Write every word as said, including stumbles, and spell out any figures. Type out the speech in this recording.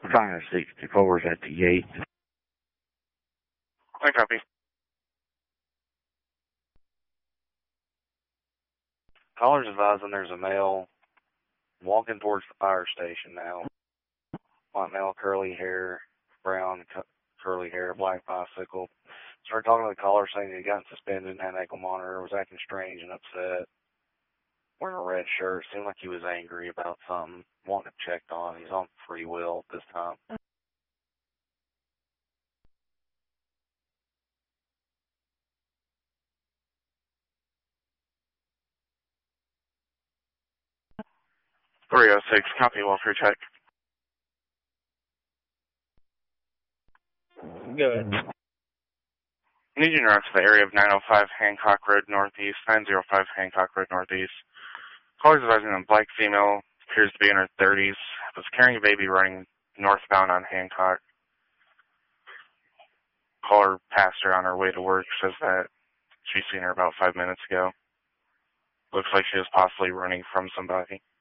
five sixty-four is at the gate. I copy. Caller's advising there's a male walking towards the fire station now. White male, curly hair, brown, cu- curly hair, black bicycle. Started talking to the caller saying he had gotten suspended, had an ankle monitor, was acting strange and upset. Wearing a red shirt, seemed like he was angry about something, wanting it checked on. He's on free will this time. three oh six, copy, welfare check. Good. Need you to route to the area of nine oh five Hancock Road Northeast, nine oh five Hancock Road Northeast. Caller's advising a black female, appears to be in her thirties, was carrying a baby running northbound on Hancock. Caller passed her on her way to work, says that she's seen her about five minutes ago. Looks like she was possibly running from somebody.